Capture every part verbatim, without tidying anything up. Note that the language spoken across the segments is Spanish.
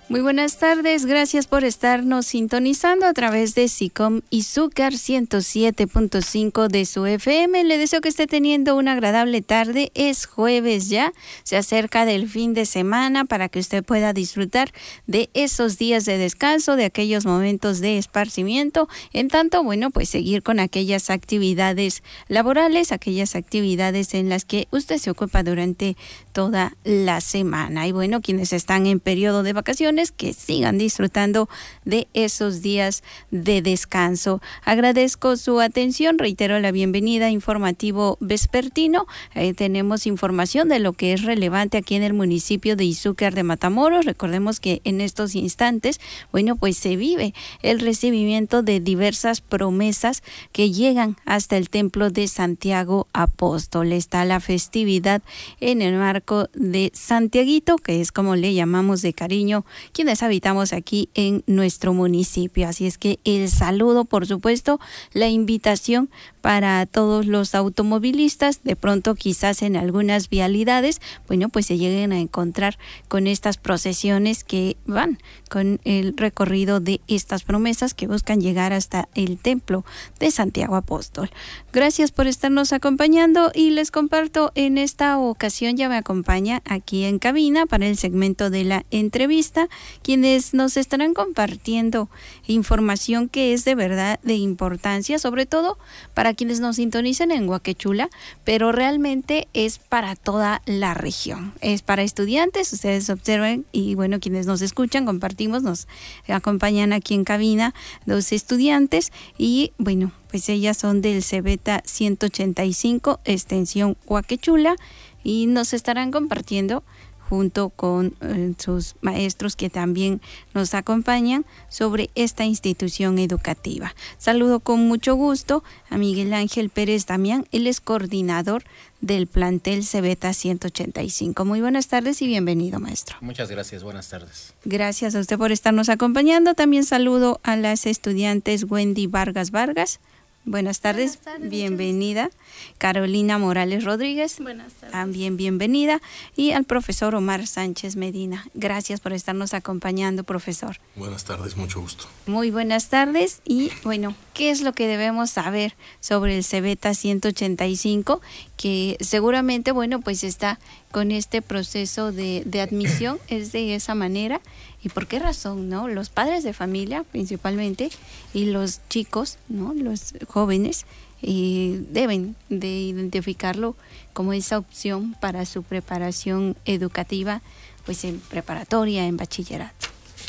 Muy buenas tardes, gracias por estarnos sintonizando a través de SICOM Izúcar ciento siete punto cinco de su F M. Le deseo que esté teniendo una agradable tarde. Es jueves ya, se acerca del fin de semana para que usted pueda disfrutar de esos días de descanso, de aquellos momentos de esparcimiento. En tanto, bueno, pues seguir con aquellas actividades laborales, aquellas actividades en las que usted se ocupa durante toda la semana. Y bueno, quienes están en periodo de vacaciones, que sigan disfrutando de esos días de descanso. Agradezco su atención, reitero la bienvenida a Informativo Vespertino. Eh, tenemos información de lo que es relevante aquí en el municipio de Izúcar de Matamoros. Recordemos que en estos instantes, bueno, pues se vive el recibimiento de diversas promesas que llegan hasta el templo de Santiago Apóstol. Está la festividad en el marco de Santiaguito, que es como le llamamos de cariño quienes habitamos aquí en nuestro municipio. Así es que el saludo, por supuesto, la invitación para todos los automovilistas, de pronto quizás en algunas vialidades, bueno, pues se lleguen a encontrar con estas procesiones que van con el recorrido de estas promesas que buscan llegar hasta el templo de Santiago Apóstol. Gracias por estarnos acompañando y les comparto en esta ocasión, ya me acompaña aquí en cabina para el segmento de la entrevista, quienes nos estarán compartiendo información que es de verdad de importancia, sobre todo para quienes nos sintonicen en Huaquechula, pero realmente es para toda la región. Es para estudiantes, ustedes observen, y bueno, quienes nos escuchan, compartimos, nos acompañan aquí en cabina dos estudiantes, y bueno, pues ellas son del Cebeta ciento ochenta y cinco, extensión Huaquechula, y nos estarán compartiendo junto con eh, sus maestros que también nos acompañan sobre esta institución educativa. Saludo con mucho gusto a Miguel Ángel Pérez Damián, él es coordinador del plantel Cebeta ciento ochenta y cinco. Muy buenas tardes y bienvenido, maestro. Muchas gracias, buenas tardes. Gracias a usted por estarnos acompañando. También saludo a las estudiantes Wendy Vargas Vargas. Buenas tardes, Buenas tardes, bienvenida. Carolina Morales Rodríguez, Buenas tardes. También bienvenida. Y al profesor Omar Sánchez Medina. Gracias por estarnos acompañando, profesor. Buenas tardes, mucho gusto. Muy buenas tardes. Y bueno, ¿qué es lo que debemos saber sobre el Cebeta ciento ochenta y cinco? Que seguramente, bueno, pues está con este proceso de, de admisión, es de esa manera. ¿Y por qué razón, no? Los padres de familia, principalmente, y los chicos, ¿no? Los jóvenes, eh, deben de identificarlo como esa opción para su preparación educativa, pues en preparatoria, en bachillerato.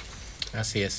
Así es.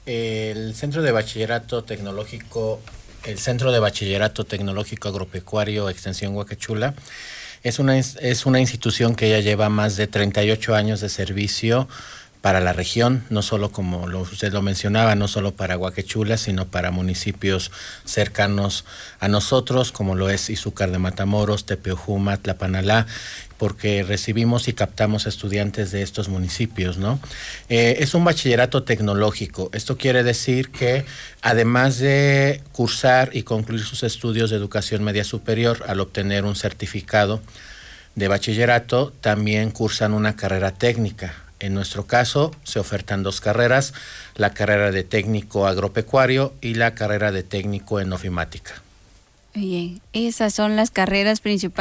El Centro de Bachillerato Tecnológico, el Centro de Bachillerato Tecnológico Agropecuario Extensión Huaquechula, es una, es una institución que ya lleva más de treinta y ocho años de servicio para la región, no solo como lo, usted lo mencionaba, no solo para Huaquechula, sino para municipios cercanos a nosotros, como lo es Izúcar de Matamoros, Tepeojuma, Tlapanalá, porque recibimos y captamos estudiantes de estos municipios, ¿no? Eh, es un bachillerato tecnológico. Esto quiere decir que además de cursar y concluir sus estudios de educación media superior al obtener un certificado de bachillerato, también cursan una carrera técnica. En nuestro caso, se ofertan dos carreras, la carrera de técnico agropecuario y la carrera de técnico en ofimática. Bien, esas son las carreras principales